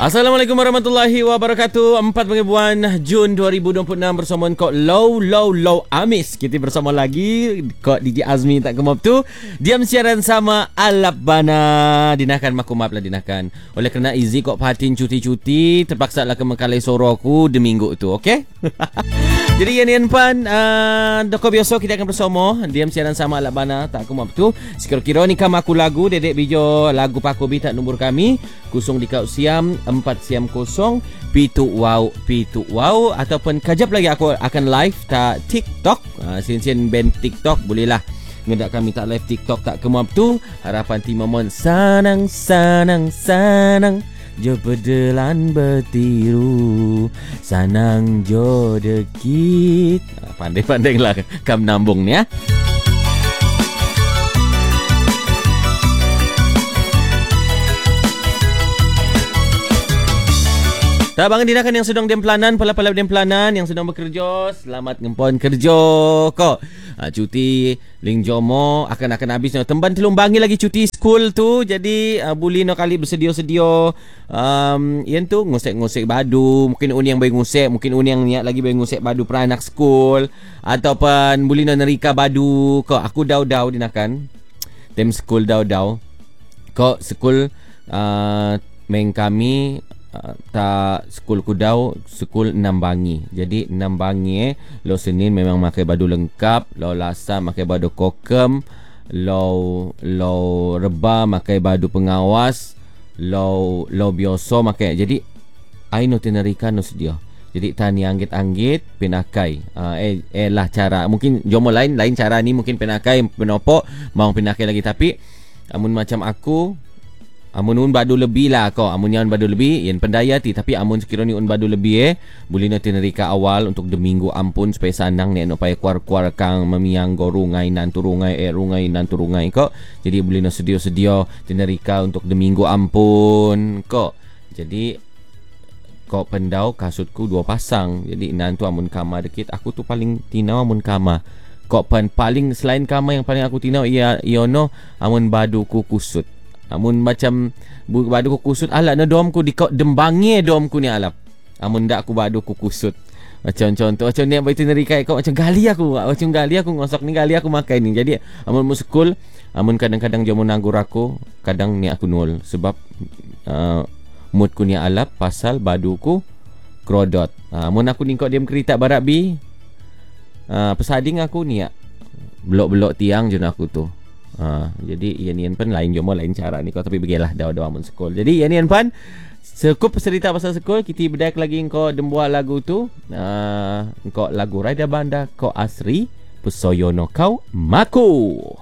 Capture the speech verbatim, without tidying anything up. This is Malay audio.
Assalamualaikum warahmatullahi wabarakatuh. Empat bulan Jun dua ribu dua puluh enam bersama kau Low Low Low Amis. Kita bersama lagi kau D J Azmi tak kemap tu. Diam siaran sama Alap Bana. Dinakan maku maaf lah dinakan. Oleh kerana izi kau perhatiin cuti-cuti, terpaksa lah ke mekalai soro aku di minggu tu, okey? Jadi yang ni pan uh, doko biasa kita akan bersama diam siaran sama Alap Bana tak kemap tu. Sekira-kira ni kam aku lagu dedek bijo lagu pakobi tak nombor kami kusung di kau siam empat siam kosong pitu wow pitu wow ataupun kajap lagi aku akan live tak TikTok uh, sin-sin band TikTok bolehlah ngedak kami tak live TikTok tak kemuap tu harapan timamon sanang sanang sanang jo bedelan bertiru sanang jo dekit uh, pandai-pandai lah kam nambung ni ya. Tak bang dinakan yang sedang dempelanan, pala-pala dempelanan yang sedang bekerja, selamat ngempon kerja kok. Ha, cuti ling jomo akan akan habis no. Temban telung bangi lagi cuti school tu. Jadi uh, buli no kali bersedia-sedia um yen tu ngosek-ngosek badu, mungkin uni yang bayi ngosek, mungkin uni yang niat lagi bayi ngosek badu peranak school ataupun buli no nerika badu kok. Aku dau-dau dinakan. Tem school dau-dau. Kok school uh, meng kami Uh, tak sekul kudau sekul enam bangi. Jadi enam bangi eh lo Senin memang pakai baju lengkap, lo Lasa pakai baju kokem, lo lo Reba pakai baju pengawas, lo lo biasa pakai. Jadi ai no tenarika no sedia. Jadi tani anggit-anggit pinakai. Uh, eh eh lah cara mungkin jomo lain lain cara ni mungkin pinakai penopo mau pinakai lagi tapi amun macam aku amun un badu lebih lah kau. Amun yang badu lebih yang pendaya ti tapi amun sekiranya un badu lebih eh boleh nak nerika awal untuk de minggu ampun supaya sanang ni no pay kuar-kuar kang memiang go rungai nan turungai eh rungai nan turungai kok. Jadi boleh nak sedia-sedia nerika untuk de minggu ampun kok. Jadi kau pendau kasutku dua pasang. Jadi nan tu amun kama dekit aku tu paling tinau amun kama. Kok pan paling selain kama yang paling aku tinau ia iono amun baduku kusut. Amun macam badu ku kusut alat na domku di kau dembangi domku ni alap. Amun dak aku badu ku kusut. Macam contoh macam ni baitu nerikai kau macam gali aku. Macam gali aku ngosok ni gali aku makan ni. Jadi amun muskul amun kadang-kadang jamu nanggur aku, kadang ni aku nol sebab uh, moodku ni alap pasal baduku krodot. Uh, amun aku ni kau diam kerita barak bi. Uh, pesading aku ni ya. Blok-blok tiang jun aku tu. Ha, jadi ian ian pan lain jomo lain cara ni kau tapi begilah daw-daw amun sekolah. Jadi ian ian pan sekup cerita pasal sekolah kita bedak lagi engkau dembual lagu tu. Uh, engkau lagu Raida Banda kau asri pesoyono kau maku.